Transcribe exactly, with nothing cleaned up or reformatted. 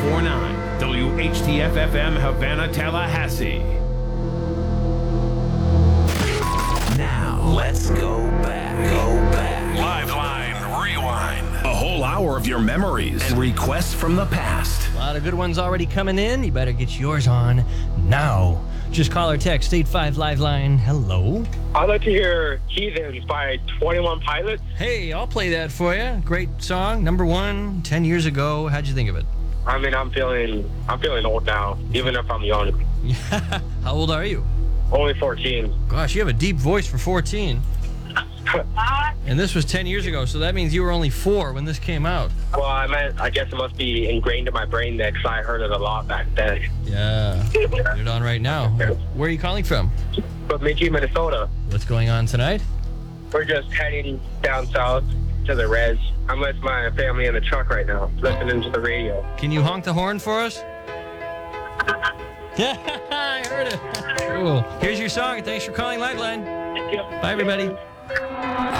four nine, W H T F F M, Havana, Tallahassee. Now, let's go back. Go back. Liveline Rewind. A whole hour of your memories and requests from the past. A lot of good ones already coming in. You better get yours on now. Just call or text eight five Liveline. Hello. I'd like to hear Heathens by twenty-one Pilots. Hey, I'll play that for you. Great song. Number one, ten years ago. How'd you think of it? I mean, I'm feeling I'm feeling old now, even if I'm young. How old are you? Only fourteen. Gosh, you have a deep voice for fourteen. And this was ten years ago, so that means you were only four when this came out. Well, I meant, I guess it must be ingrained in my brain that because I heard it a lot back then. Yeah. Put it on right now. Where are you calling from? Bemidji, Minnesota. What's going on tonight? We're just heading down south to the res. I'm with my family in the truck right now, listening to the radio. Can you honk the horn for us? Yeah, I heard it. Cool. Here's your song. Thanks for calling Liveline. Thank you. Bye, everybody.